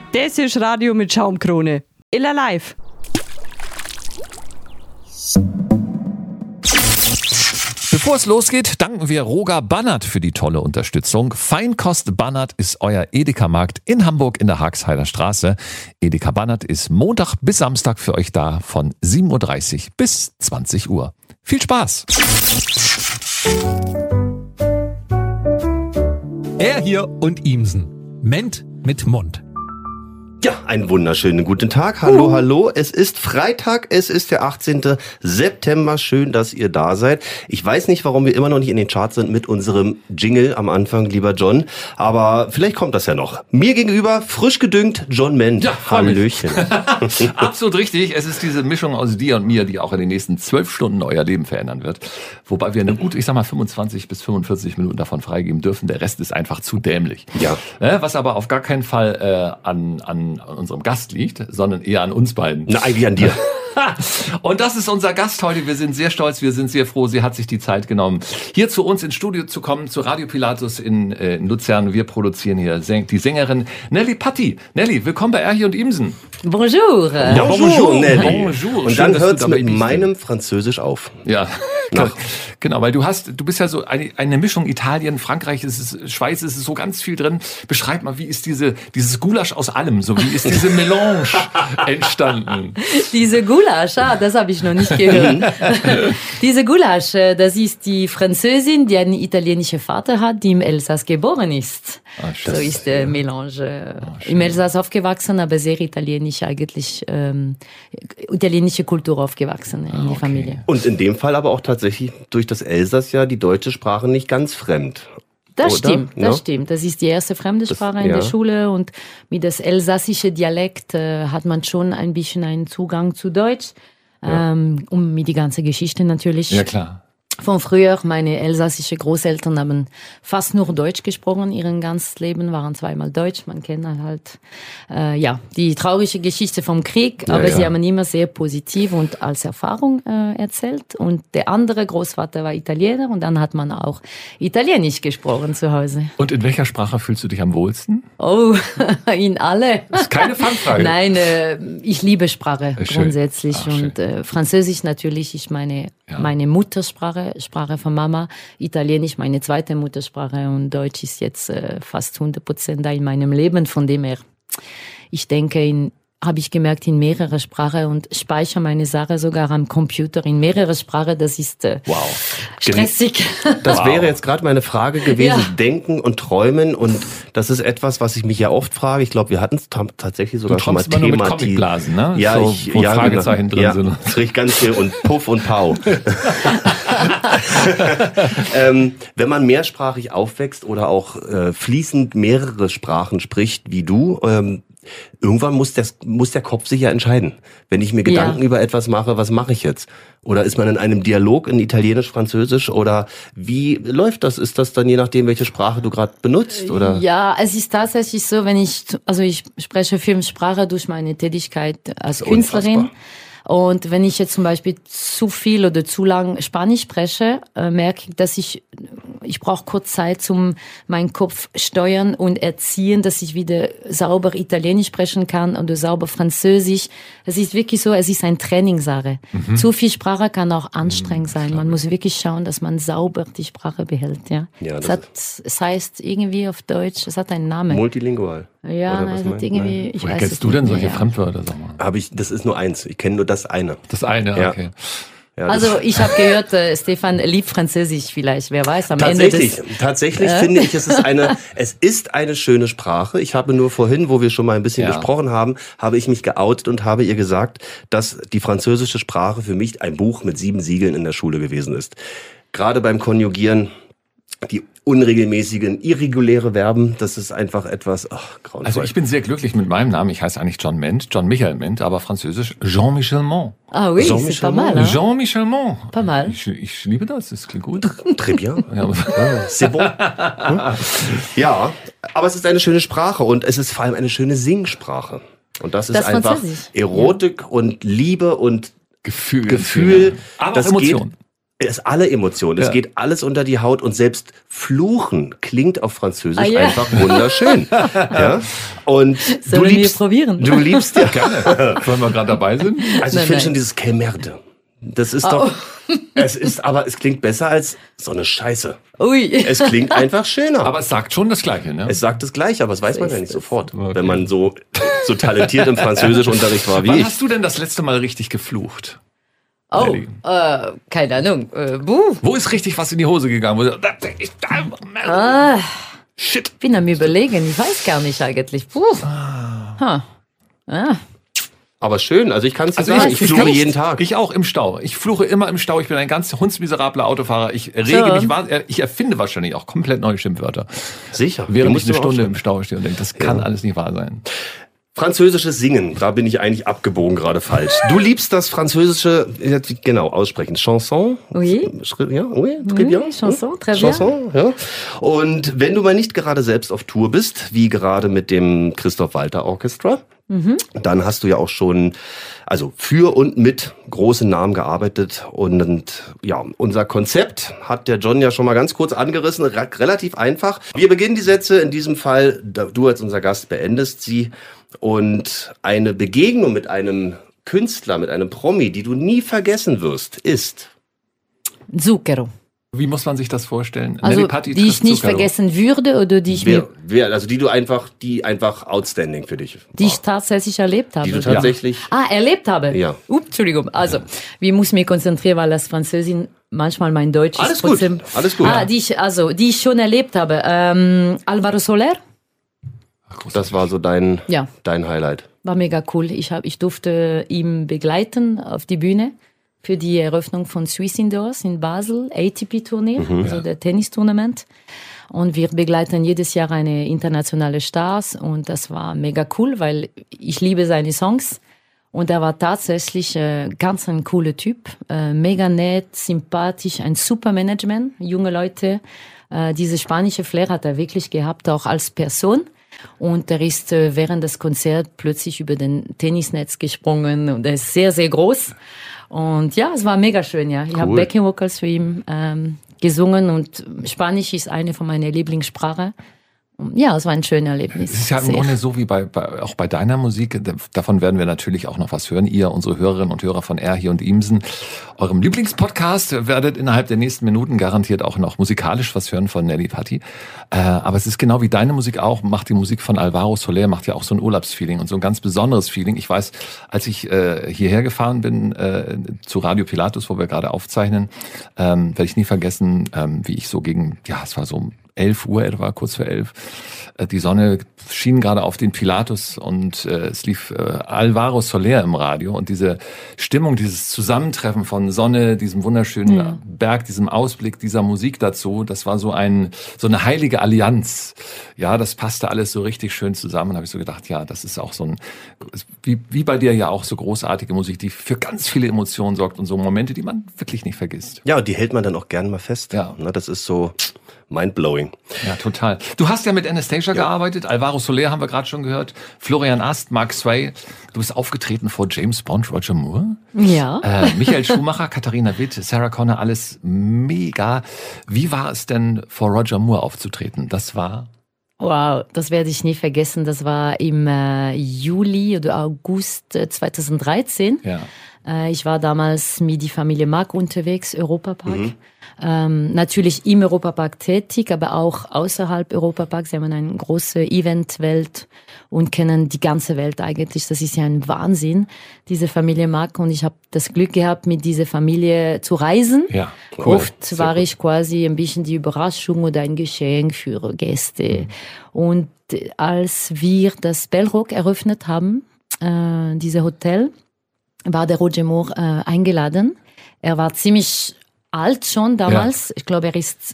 Das ist Radio mit Schaumkrone. Illa live. Bevor es losgeht, danken wir Roger Bannert für die tolle Unterstützung. Feinkost Bannert ist euer Edeka-Markt in Hamburg in der Hagsheider Straße. Edeka Bannert ist Montag bis Samstag für euch da von 7.30 Uhr bis 20 Uhr. Viel Spaß! Er hier und Ihmsen. Ment mit Mund. Ja, einen wunderschönen guten Tag. Hallo, hallo. Es ist Freitag, es ist der 18. September. Schön, dass ihr da seid. Ich weiß nicht, warum wir immer noch nicht in den Charts sind mit unserem Jingle am Anfang, lieber John. Aber vielleicht kommt das ja noch. Mir gegenüber, frisch gedüngt, John Ment. Ja, Hallöchen. Absolut richtig. Es ist diese Mischung aus dir und mir, die auch in den nächsten 12 Stunden euer Leben verändern wird. Wobei wir eine gute, 25 bis 45 Minuten davon freigeben dürfen. Der Rest ist einfach zu dämlich. Ja. Was aber auf gar keinen Fall an unserem Gast liegt, sondern eher an uns beiden. Na, eigentlich an dir. Und das ist unser Gast heute. Wir sind sehr stolz, wir sind sehr froh. Sie hat sich die Zeit genommen, hier zu uns ins Studio zu kommen, zu Radio Pilatus in Luzern. Wir produzieren hier die Sängerin Nelly Patti. Nelly, willkommen bei Erhi und Imsen. Bonjour. Ja, bonjour, Nelly. Bonjour. Und Schön, dann hört es mit bist. meinem Französisch auf. Ja, genau, weil du bist ja so eine Mischung Italien, Frankreich, Schweiz, ist so ganz viel drin. Beschreib mal, wie ist dieses Gulasch aus allem, so wie ist diese Melange entstanden? Diese Gulasch, das habe ich noch nicht gehört. Diese Gulasch, das ist die Französin, die einen italienischen Vater hat, die im Elsass geboren ist. So ist der Melange. Im Elsass aufgewachsen, aber sehr italienisch eigentlich, italienische Kultur aufgewachsen in die Familie. Und in dem Fall aber auch tatsächlich durch das Elsass ja die deutsche Sprache nicht ganz fremd. Das Oder? stimmt, das stimmt. Das ist die erste fremde Sprache in der Schule und mit das elsassische Dialekt hat man schon ein bisschen einen Zugang zu Deutsch, um mit die ganze Geschichte natürlich. Ja, klar. Von früher, meine elsassische Großeltern haben fast nur Deutsch gesprochen, ihren ganzes Leben waren zweimal Deutsch. Man kennt halt, die traurige Geschichte vom Krieg, aber sie haben immer sehr positiv und als Erfahrung erzählt. Und der andere Großvater war Italiener und dann hat man auch Italienisch gesprochen zu Hause. Und in welcher Sprache fühlst du dich am wohlsten? Oh, in alle. Das ist keine Fangfrage. Nein, ich liebe Sprache grundsätzlich schön. und Französisch natürlich ist meine Muttersprache. Sprache von Mama, Italienisch meine zweite Muttersprache und Deutsch ist jetzt fast 100% da in meinem Leben. Von dem her, ich denke, habe ich gemerkt, in mehrere Sprachen und speichere meine Sache sogar am Computer in mehrere Sprachen. Das ist stressig. Das wäre jetzt gerade meine Frage gewesen, Denken und Träumen, und das ist etwas, was ich mich ja oft frage. Ich glaube, wir hatten es tatsächlich sogar schon mal thematisiert. Nur mit Comicblasen, ne? Ja, so, wo Fragezeichen drin sind. Das riecht ganz viel und Puff und Pau. Wenn man mehrsprachig aufwächst oder auch fließend mehrere Sprachen spricht wie du, irgendwann muss der Kopf sich ja entscheiden. Wenn ich mir Gedanken über etwas mache, was mache ich jetzt? Oder ist man in einem Dialog in Italienisch, Französisch, oder wie läuft das? Ist das dann je nachdem, welche Sprache du gerade benutzt? Oder? Ja, es ist tatsächlich so, ich spreche 5 Sprachen durch meine Tätigkeit als Künstlerin. Unfassbar. Und wenn ich jetzt zum Beispiel zu viel oder zu lang Spanisch spreche, merke ich, dass ich brauche kurz Zeit zum meinen Kopf steuern und erziehen, dass ich wieder sauber Italienisch sprechen kann oder sauber Französisch. Es ist wirklich so, es ist ein Trainingssache. Zu viel Sprache kann auch anstrengend sein. Man muss wirklich schauen, dass man sauber die Sprache behält. Ja, es heißt irgendwie auf Deutsch, es hat einen Namen. Multilingual. Ja, es hat irgendwie, ich Woher weiß kennst du denn solche Fremdwörter? Sag mal. Das ist nur eins. Ich kenne nur das eine. Das eine, okay. Ja, also ich habe gehört, Stefan liebt Französisch vielleicht, wer weiß, am Ende des... Tatsächlich finde ich, es ist eine schöne Sprache. Ich habe nur vorhin, wo wir schon mal ein bisschen gesprochen haben, habe ich mich geoutet und habe ihr gesagt, dass die französische Sprache für mich ein Buch mit 7 Siegeln in der Schule gewesen ist. Gerade beim Konjugieren, die unregelmäßigen, irreguläre Verben, das ist einfach etwas grauenvoll. Also ich bin sehr glücklich mit meinem Namen. Ich heiße eigentlich John Michael Ment, aber französisch Jean-Michel Mont. Ah oui, c'est pas mal. Hein? Jean-Michel Mont. Pas mal. Ich liebe das klingt gut. Très bien. C'est bon. Ja, aber es ist eine schöne Sprache und es ist vor allem eine schöne Singsprache. Und das ist einfach Erotik und Liebe und Gefühl. Aber das Emotion. Es ist alle Emotionen. Es geht alles unter die Haut und selbst Fluchen klingt auf Französisch einfach wunderschön. Ja? Und Sollen wir probieren? Du liebst ja. Gerne. Wenn wir gerade dabei sind. Also ich finde schon dieses Merde. Das ist doch, aber es klingt besser als so eine Scheiße. Ui. Es klingt einfach schöner. Aber es sagt schon das Gleiche, ne? Es sagt das Gleiche, aber das weiß man ja ist nicht es. sofort, Okay. wenn man so talentiert im Französischunterricht war wie Wann ich. hast du denn das letzte Mal richtig geflucht? Oh, Nelly? keine Ahnung. Wo ist richtig was in die Hose gegangen? Shit. Bin am Überlegen. Ich weiß gar nicht eigentlich. Aber schön, also ich kann es dir Also sagen, ich fluche jeden Tag. Ich auch im Stau. Ich fluche immer im Stau. Ich bin ein ganz hundsmiserabler Autofahrer. Ich rege mich wahnsinnig. Ich erfinde wahrscheinlich auch komplett neue Schimpfwörter. Sicher. Während musst ich eine du Stunde aufschreiben. im Stau stehe und denke, das kann alles nicht wahr sein. Französisches Singen, da bin ich eigentlich abgebogen gerade falsch. Du liebst das französische, genau, aussprechen. Chanson? Oui. Ja, oui, très bien. Chanson, très bien. Chanson, ja. Und wenn du mal nicht gerade selbst auf Tour bist, wie gerade mit dem Christoph Walter Orchestra, dann hast du ja auch schon, also für und mit großen Namen gearbeitet. Und ja, unser Konzept hat der John ja schon mal ganz kurz angerissen, relativ einfach. Wir beginnen die Sätze, in diesem Fall, du als unser Gast beendest sie. Und eine Begegnung mit einem Künstler, mit einem Promi, die du nie vergessen wirst, ist... Zucchero. Wie muss man sich das vorstellen? Also, Nelly Patti die ich trifft nicht Zucchero. vergessen würde oder die ich Also die einfach outstanding für dich die war. ich tatsächlich erlebt habe. Die du tatsächlich... Erlebt habe? Ja. Entschuldigung. Also, wir müssen mich konzentrieren, weil das Französin manchmal mein Deutsch Alles ist gut, trotzdem. alles gut. Die ich schon erlebt habe. Alvaro Soler Das war so dein Ja. Highlight. war mega cool. Ich durfte ihn begleiten auf die Bühne für die Eröffnung von Swiss Indoors in Basel, ATP-Turnier, also der Tennistournament. Und wir begleiten jedes Jahr eine internationale Stars und das war mega cool, weil ich liebe seine Songs. Und er war tatsächlich ganz ein cooler Typ, mega nett, sympathisch, ein super Management, junge Leute. Diese spanische Flair hat er wirklich gehabt, auch als Person. Und er ist während des Konzerts plötzlich über den Tennisnetz gesprungen und er ist sehr, sehr groß. Und ja, es war mega schön, ja. Ich habe Backing Vocals für ihn gesungen und Spanisch ist eine von meinen Lieblingssprachen. Ja, es war ein schönes Erlebnis. Es ist ja im Sehr. Grunde so wie auch bei deiner Musik. Davon werden wir natürlich auch noch was hören. Ihr, unsere Hörerinnen und Hörer von R hier und Imsen, eurem Lieblingspodcast, werdet innerhalb der nächsten Minuten garantiert auch noch musikalisch was hören von Nelly Patti. Aber es ist genau wie deine Musik auch, macht die Musik von Alvaro Soler, macht ja auch so ein Urlaubsfeeling und so ein ganz besonderes Feeling. Ich weiß, als ich hierher gefahren bin zu Radio Pilatus, wo wir gerade aufzeichnen, werde ich nie vergessen, wie ich so es war so 11 Uhr etwa, kurz vor 11. Die Sonne schien gerade auf den Pilatus und es lief Alvaro Soler im Radio und diese Stimmung, dieses Zusammentreffen von Sonne, diesem wunderschönen Berg, diesem Ausblick, dieser Musik dazu, das war so eine heilige Allianz. Ja, das passte alles so richtig schön zusammen. Da habe ich so gedacht, ja, das ist auch so wie bei dir ja auch so großartige Musik, die für ganz viele Emotionen sorgt und so Momente, die man wirklich nicht vergisst. Ja, und die hält man dann auch gerne mal fest. Ja. Na, das ist so mindblowing. Ja, total. Du hast ja mit Anastasia gearbeitet, Alvaro Soler haben wir gerade schon gehört, Florian Ast, Mark Sway. Du bist aufgetreten vor James Bond, Roger Moore, Ja. Michael Schumacher, Katharina Witt, Sarah Connor, alles mega. Wie war es denn vor Roger Moore aufzutreten? Das war... Wow, das werde ich nie vergessen. Das war im Juli oder August 2013. Ja. Ich war damals mit der Familie Mack unterwegs, Europapark. Natürlich im Europapark tätig, aber auch außerhalb Europapark. Sie haben eine große Eventwelt und kennen die ganze Welt eigentlich. Das ist ja ein Wahnsinn, diese Familie Mack. Und ich habe das Glück gehabt, mit dieser Familie zu reisen. Ja, cool. Oft war ich quasi ein bisschen die Überraschung oder ein Geschenk für Gäste. Und als wir das Bellrock eröffnet haben, dieses Hotel, war der Roger Moore eingeladen. Er war ziemlich alt schon damals. Ja. Ich glaube, er ist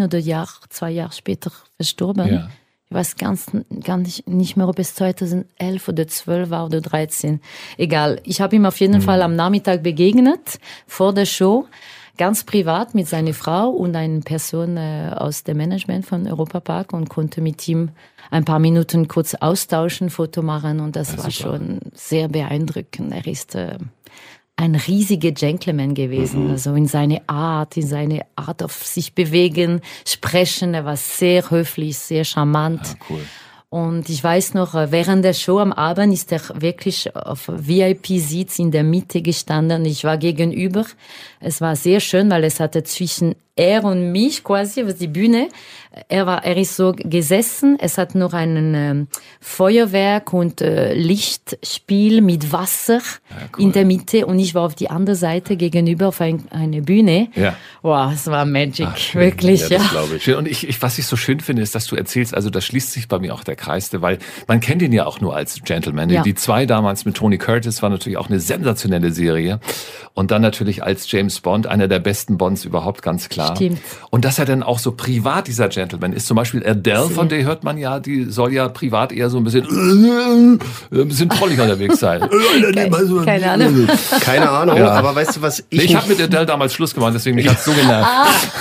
2 Jahre später verstorben. Ja. Ich weiß gar nicht mehr, ob es 2011 oder 12 war oder 13. Egal. Ich habe ihm auf jeden Fall am Nachmittag begegnet, vor der Show, ganz privat mit seiner Frau und einer Person aus dem Management von Europapark und konnte mit ihm ein paar Minuten kurz austauschen, Foto machen und das war schon sehr beeindruckend. Er ist ein riesiger Gentleman gewesen, also in seine Art auf sich bewegen, sprechen. Er war sehr höflich, sehr charmant. Ja, cool. Und ich weiß noch, während der Show am Abend ist er wirklich auf VIP-Sitz in der Mitte gestanden. Ich war gegenüber. Es war sehr schön, weil es hatte zwischen er und mich quasi auf die Bühne. Er ist so gesessen. Es hat noch ein Feuerwerk und Lichtspiel mit Wasser in der Mitte. Und ich war auf die andere Seite gegenüber auf eine Bühne. Ja. Wow, es war Magic. Ach, wirklich, ja. Das glaube ich. Und was ich so schön finde, ist, dass du erzählst, also da schließt sich bei mir auch der Kreis, weil man kennt ihn ja auch nur als Gentleman. Ja. Die 2 damals mit Tony Curtis war natürlich auch eine sensationelle Serie. Und dann natürlich als James Bond, einer der besten Bonds überhaupt, ganz klar. Stimmt. Und dass er dann auch so privat dieser Gentleman ist. Zum Beispiel Adele, von der hört man ja, die soll ja privat eher so ein bisschen trollig unterwegs sein. Keine Ahnung. Keine Ahnung, Ja. aber weißt du, was Ich habe mit Adele damals Schluss gemacht, deswegen mich hat's so genervt.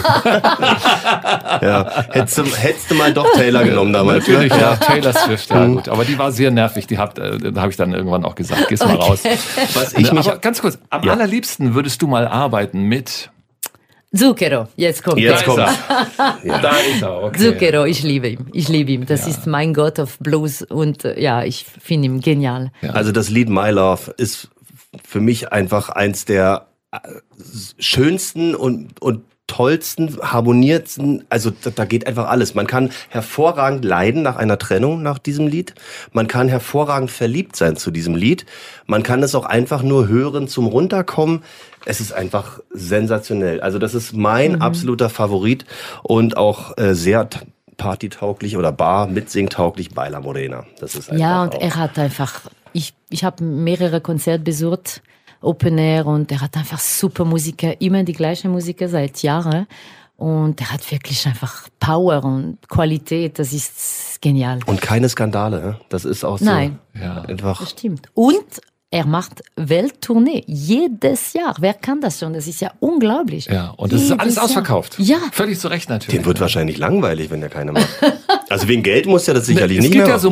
Ja, hättest du mal doch Taylor genommen damals. Natürlich, ne? ja, Taylor Swift, ja gut. Aber die war sehr nervig, da habe ich dann irgendwann auch gesagt, geh's mal raus. Was ich mich, Aber ganz kurz, am allerliebsten würdest du mal arbeiten mit... Zucchero, jetzt kommt Jetzt er. kommt Da ist er, okay. Zucchero, ich liebe ihn. Das ist mein Gott of Blues und ich finde ihn genial. also das Lied My Love ist für mich einfach eins der schönsten und tollsten, harmoniertsten, also da geht einfach alles. Man kann hervorragend leiden nach einer Trennung nach diesem Lied. Man kann hervorragend verliebt sein zu diesem Lied. Man kann es auch einfach nur hören zum Runterkommen. Es ist einfach sensationell. Also das ist mein absoluter Favorit und auch sehr partytauglich oder Bar mitsingtauglich bei La Morena. Das ist einfach Ja, und auch. er hat einfach, ich habe mehrere Konzerte besucht, Open Air, und er hat einfach super Musiker, immer die gleichen Musiker seit Jahren. Und er hat wirklich einfach Power und Qualität, das ist genial. Und keine Skandale, ne? Das ist auch so. Nein. Ja. Einfach. Das stimmt. Und er macht Welttournee jedes Jahr. Wer kann das schon? Das ist ja unglaublich. Ja, und das ist Jedes alles Jahr. ausverkauft. Ja. Völlig zu Recht natürlich. Dem wird wahrscheinlich langweilig, wenn der keine macht. Also wegen Geld muss er das sicherlich Es nicht gibt mehr ja machen. so